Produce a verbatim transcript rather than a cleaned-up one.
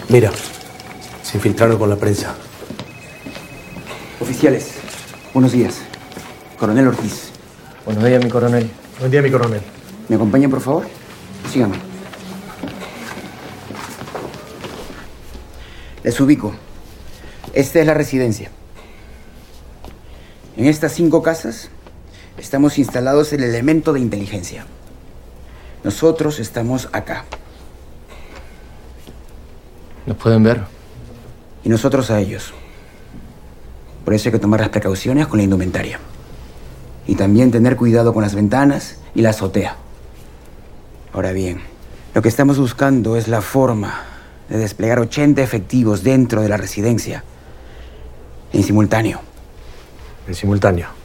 Mira, se infiltraron con la prensa. Oficiales, buenos días. Coronel Ortiz. Buenos días, mi coronel. Buen día, mi coronel. ¿Me acompañan, por favor? Síganme. Les ubico. Esta es la residencia. En estas cinco casas estamos instalados el elemento de inteligencia. Nosotros estamos acá. ¿Nos pueden ver? Y nosotros a ellos. Por eso hay que tomar las precauciones con la indumentaria. Y también tener cuidado con las ventanas y la azotea. Ahora bien, lo que estamos buscando es la forma de desplegar ochenta efectivos dentro de la residencia en simultáneo. En simultáneo.